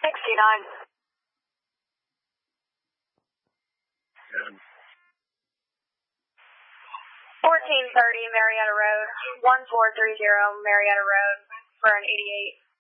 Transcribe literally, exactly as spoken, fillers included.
sixty-nine. fourteen thirty Marietta Road, one four three zero Marietta Road for an eighty-eight.